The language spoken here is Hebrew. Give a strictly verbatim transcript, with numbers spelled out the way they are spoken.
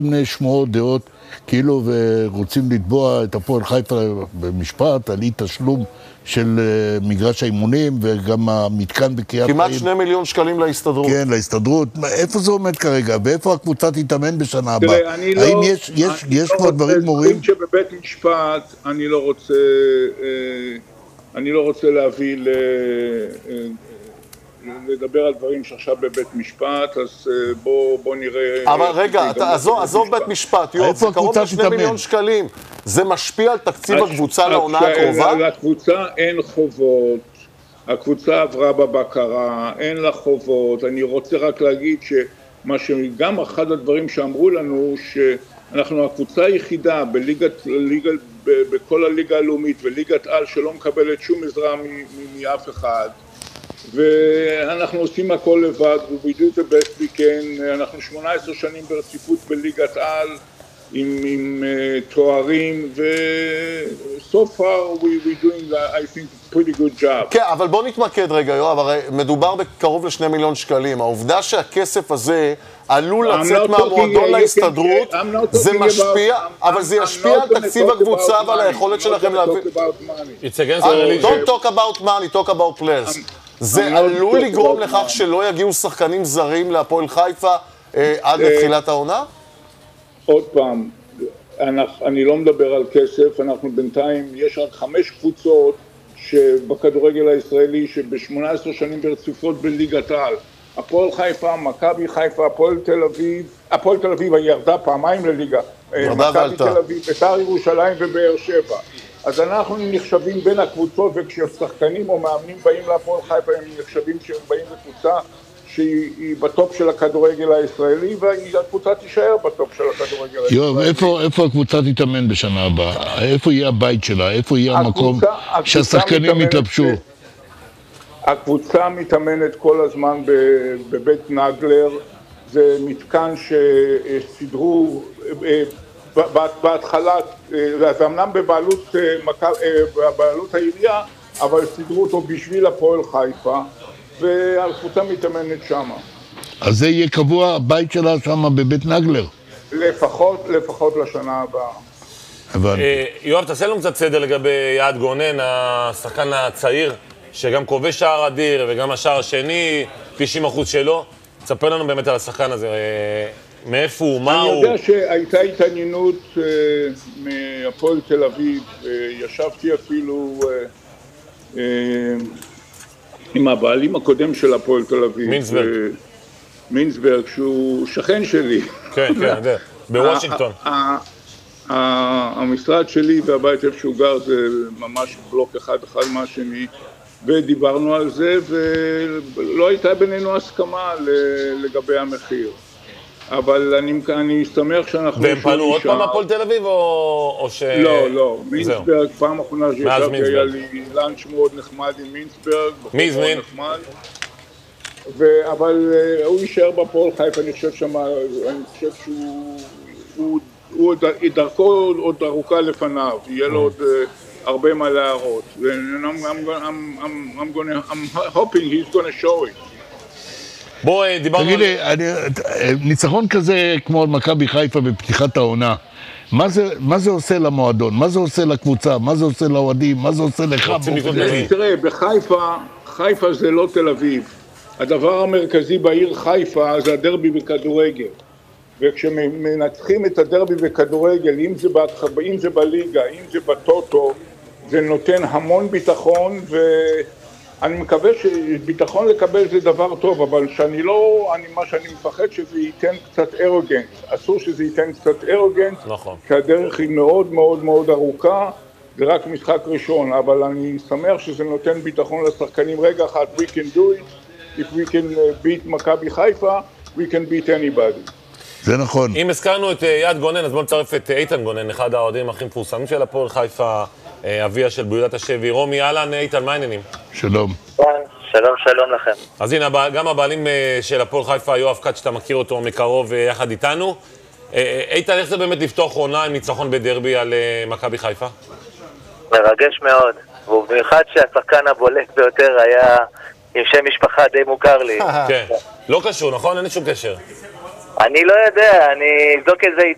שמועות דעות כאילו ורוצים לתבוע את הפועל חיפה במשפט על אי תשלום של מגרש האימונים וגם המתקן בקריית חיים. כמעט שני מיליון שקלים להסתדרות. כן, להסתדרות. איפה זה עומד כרגע? ואיפה הקבוצה תתאמן בשנה הבאה? תראה, אני לא... האם יש, יש, יש כבר דברים מורים? שבבית משפט אני לא רוצה... אני לא רוצה להביא ל... לדבר על דברים שעכשיו בבית משפט, אז בוא, בוא נראה... אבל רגע, אתה, עזוב, עזוב בית משפט, יואב, זה קרוב לשני מיליון שקלים. זה משפיע על תקציב הקבוצה לעונה הקרובה? לקבוצה אין חובות, הקבוצה עברה בבקרה, אין לה חובות. אני רוצה רק להגיד שמה שגם אחד הדברים שאמרו לנו, שאנחנו הקבוצה היחידה בליגת, ליגה, בכל הליגה הלאומית וליגת על שלא מקבלת שום עזרה מאף אחד. ואנחנו עושים הכל לבד, we do the best we can. אנחנו שמונה עשרה שנים ברציפות בליגת על עם, עם uh, תוארים, ו so far we, we doing I think pretty good job. כן, אבל בוא נתמקד רגע, יואב, הרי מדובר בקרוב לשני מיליון שקלים. העובדה שהכסף הזה עלול לצאת מהמועדון להסתדרות, זה משפיע, אבל זה ישפיע על תקציב הקבוצה ועל היכולת שלכם להביא... Don't talk about money, talk about players. זה עלול לגרום לכך שלא יגיעו שחקנים זרים להפועל חיפה עד לתחילת העונה? עוד פעם, אני לא מדבר על כסף, אנחנו בינתיים, יש רק חמש קבוצות שבכדורגל הישראלי שב-שמונה עשרה שנים ברציפות בליגת העל. הפועל חיפה, מכבי חיפה, הפועל תל אביב, הפועל תל אביב ירדה פעמיים לליגה. מכבי תל אביב, בית"ר ירושלים ובאר שבע. אז אנחנו נחשבים בין הקבוצות, וכששחקנים או מאמנים באים להפועל חיפה, הם נחשבים שהם באים לקבוצה שהיא בטופ של הכדורגל הישראלי, והקבוצה תישאר בטופ של הכדורגל הישראלי. יואב, איפה, איפה הקבוצה תתאמן בשנה הבאה? איפה יהיה הבית שלה? איפה יהיה המקום שהשחקנים יתלבשו? הקבוצה מתאמנת כל הזמן בבית נגלר. זה מתקן שסידרו בהתחלה, זה אמנם בבעלות, בבעלות העירייה, אבל סידרו אותו בשביל הפועל חיפה, והקבוצה מתאמנת שמה. אז זה יהיה קבוע הבית שלה שמה בבית נגלר? לפחות, לפחות לשנה הבאה. יואב, תעשה לנו קצת סדר לגבי יעד גונן, השחקן הצעיר, שגם כובש שער אדיר וגם השער השני, תשעים אחוז שלו. תספר לנו באמת על השחקן הזה, מאיפה הוא, מה הוא? אני יודע שהייתה התעניינות מהפועל תל אביב, ישבתי אפילו עם הבעלים הקודם של הפועל תל אביב. מינסברג. מינסברג, שהוא שכן שלי. כן, כן, בוושינגטון. המשרד שלי והבית איפה שהוא גר זה ממש בלוק אחד אחד מהשני, ודיברנו על זה, ולא הייתה בינינו הסכמה לגבי המחיר. אבל אני, אני אסתמך שאנחנו... והם פעלו עוד פעם הפועל תל אביב או ש... לא, לא. מינסברג, פעם אחרונה שישבתי, היה לי לאנץ' מאוד נחמד עם מינסברג. מי הזמין? אבל הוא יישאר בפועל חיפה, אני חושב שמה, אני חושב שהוא... הוא, הוא, דרכו עוד ארוכה לפניו, יהיה לו עוד הרבה מה להראות. And I'm, I'm, I'm, I'm, gonna, I'm hoping he's gonna show it. בוא, דיברנו... תגיד לי, ניצחון כזה כמו מכבי חיפה בפתיחת העונה, מה זה, מה זה עושה למועדון? מה זה עושה לקבוצה? מה זה עושה לאוהדים? מה זה עושה לך? תראה, בחיפה, חיפה זה לא תל אביב. הדבר המרכזי בעיר חיפה זה הדרבי בכדורגל. וכשמנצחים את הדרבי בכדורגל, אם זה, אם זה בליגה, אם זה בטוטו, זה נותן המון ביטחון, ואני מקווה שביטחון לקבל זה דבר טוב, אבל שאני לא, אני, מה שאני מפחד שזה ייתן קצת ארוגנט, אסור שזה ייתן קצת ארוגנט, נכון. כי הדרך היא מאוד מאוד מאוד ארוכה, זה רק משחק ראשון, אבל אני שמח שזה נותן ביטחון לשחקנים. רגע אחד, we can do it, if we can beat מכבי חיפה, we can beat anybody. זה נכון. אם הזכרנו את יעד גונן, אז בואו נצרף את איתן גונן, אחד האוהדים הכי מפורסמים של הפועל חיפה, אביה של בוידת השבי. רומי, אהלן, איתן, מה העניינים? שלום. שלום, שלום לכם. אז הנה, גם הבעלים של הפועל חיפה, יואב כץ, שאתה מכיר אותו מקרוב יחד איתנו. איתן, איך זה באמת לפתוח עונה עם ניצחון בדרבי על מכבי חיפה? מרגש מאוד, ובמיוחד שהשחקן הבולט ביותר היה עם שם משפחה די מוכר לי. כן, לא קשור, נכון? אין שום קשר. אני לא יודע, אני אבדוק את זה